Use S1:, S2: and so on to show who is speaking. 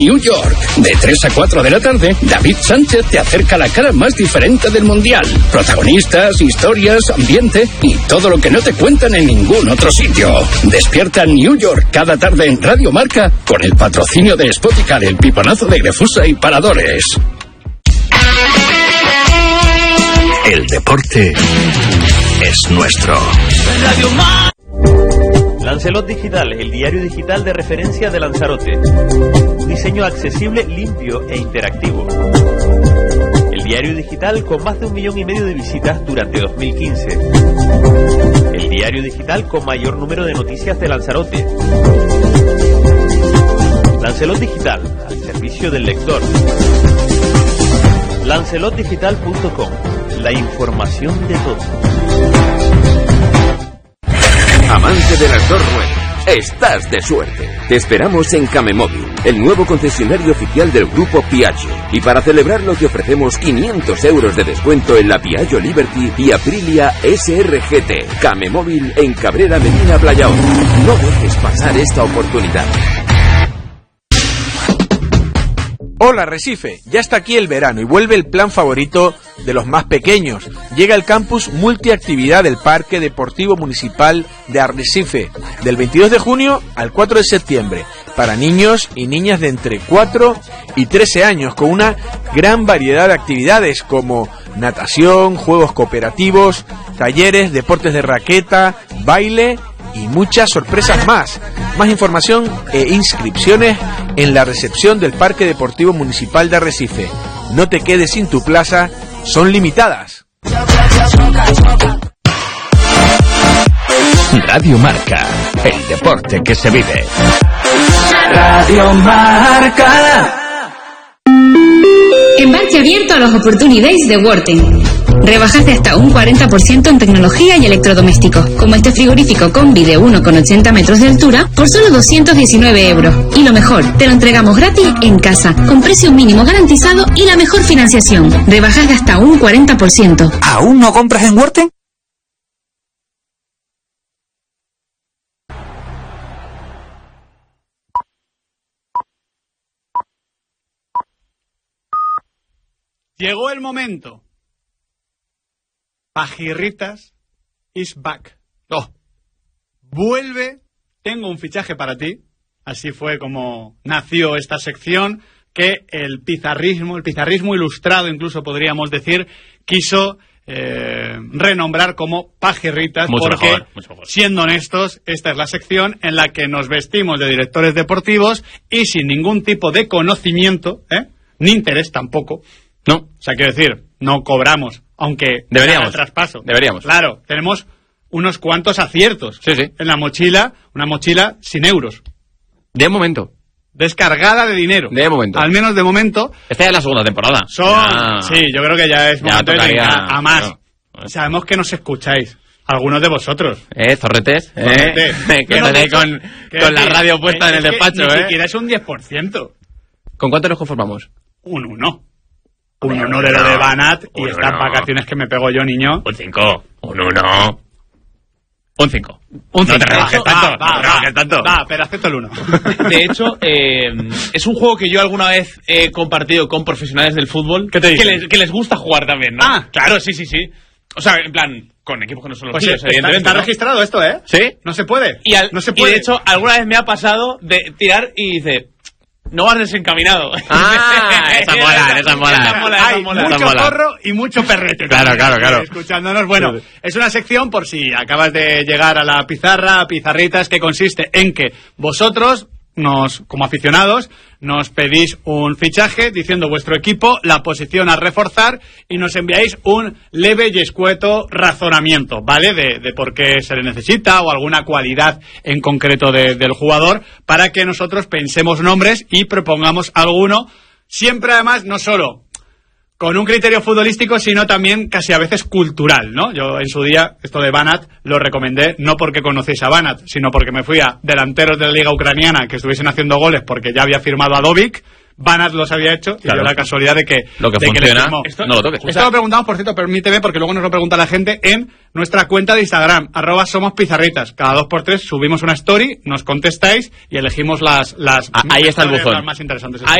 S1: New York. De 3 a 4 de la tarde, David Sánchez te acerca la cara más diferente del Mundial. Protagonistas, historias, ambiente y todo lo que no te cuentan en ningún otro sitio. Despierta New York cada tarde en Radio Marca con el patrocinio de Spoticar, el piponazo de Grefusa y Paradores. El deporte es nuestro. Radio Marca.
S2: Lancelot Digital, el diario digital de referencia de Lanzarote. Un diseño accesible, limpio e interactivo. El diario digital con más de 1,5 millones de visitas durante 2015. El diario digital con mayor número de noticias de Lanzarote. Lancelot Digital, al servicio del lector. Lancelotdigital.com, la información de todo.
S3: Amante de las dos ruedas, estás de suerte. Te esperamos en Camemóvil, el nuevo concesionario oficial del grupo Piaggio. Y para celebrarlo te ofrecemos 500 euros de descuento en la Piaggio Liberty y Aprilia SRGT. Camemóvil en Cabrera Medina Playaón. No dejes pasar esta oportunidad.
S4: Hola Recife, ya está aquí el verano y vuelve el plan favorito de los más pequeños. Llega el campus multiactividad del Parque Deportivo Municipal de Arrecife, del 22 de junio al 4 de septiembre, para niños y niñas de entre 4 y 13 años, con una gran variedad de actividades como natación, juegos cooperativos, talleres, deportes de raqueta, baile y muchas sorpresas más. Más información e inscripciones en la recepción del Parque Deportivo Municipal de Arrecife. No te quedes sin tu plaza, son limitadas.
S1: Radio Marca, el deporte que se vive.
S5: Radio Marca.
S6: Embarque abierto a los Opportunity Days de Worten. Rebajas de hasta un 40% en tecnología y electrodomésticos, como este frigorífico combi de 1,80 metros de altura por solo 219 euros. Y lo mejor, te lo entregamos gratis en casa, con precio mínimo garantizado y la mejor financiación. Rebajas de hasta un 40%.
S5: ¿Aún no compras en Worten?
S7: Llegó el momento. Pajirritas is back. Oh. Vuelve. Tengo un fichaje para ti. Así fue como nació esta sección que el pizarrismo ilustrado, incluso podríamos decir, quiso renombrar como Pajirritas,
S2: mucho
S7: porque,
S2: mejor. Siendo
S7: honestos, esta es la sección en la que nos vestimos de directores deportivos y sin ningún tipo de conocimiento, ni interés tampoco.
S2: No.
S7: O sea, quiero decir, no cobramos, aunque
S2: deberíamos.
S7: Traspaso.
S2: Deberíamos.
S7: Claro, tenemos unos cuantos aciertos.
S2: Sí.
S7: En la mochila, una mochila sin euros.
S2: De momento.
S7: Descargada de dinero.
S2: De momento.
S7: Al menos de momento.
S2: Esta es la segunda temporada.
S7: Sí, yo creo que ya es momento de llegar a más.
S2: Claro.
S7: Sabemos que nos escucháis. Algunos de vosotros.
S2: Zorretes.
S7: Zorretes.
S2: Que estáis con la radio puesta en el despacho,
S7: Ni siquiera es un 10%.
S2: ¿Con cuánto nos conformamos?
S7: Un 1. Un 1 de lo de Banat y estas vacaciones que me pego yo, niño.
S2: Un 5. Un 1. Un 5.
S7: Un 5.
S2: No te rebajes tanto.
S7: Va, pero acepto el 1.
S8: De hecho, es un juego que yo alguna vez he compartido con profesionales del fútbol.
S7: ¿Qué te dicen?
S8: Que les gusta jugar también, ¿no?
S7: Ah,
S8: claro, sí. O sea, en plan, con equipos que no son los
S7: pues
S8: tuyos,
S7: sí,
S8: evidentemente.
S7: está
S8: ¿no?
S7: registrado esto, ¿eh?
S8: ¿Sí?
S7: No se puede. No se
S8: Y
S7: puede.
S8: de hecho, alguna vez me ha pasado de tirar y dice... No vas desencaminado.
S2: Esa mola.
S7: Hay mucho zorro y mucho perrete.
S2: Claro.
S7: Escuchándonos. Bueno, es una sección por si acabas de llegar a la pizarra, Pizarritas, que consiste en que vosotros, como aficionados, nos pedís un fichaje diciendo vuestro equipo, la posición a reforzar y nos enviáis un leve y escueto razonamiento, ¿vale? De por qué se le necesita o alguna cualidad en concreto del jugador para que nosotros pensemos nombres y propongamos alguno, siempre además no solo con un criterio futbolístico, sino también casi a veces cultural, ¿no? Yo en su día, esto de Banat, lo recomendé no porque conocéis a Banat, sino porque me fui a delanteros de la liga ucraniana que estuviesen haciendo goles porque ya había firmado a Dovic, Banat los había hecho y dio la casualidad de que
S9: lo que
S7: de
S9: funciona,
S7: que
S9: no lo toques.
S7: Esto lo preguntamos, por cierto, permíteme, porque luego nos lo pregunta la gente en nuestra cuenta de Instagram, @somospizarritas. Cada 2x3 subimos una story, nos contestáis y elegimos las
S9: ahí está el buzón.
S7: las más interesantes.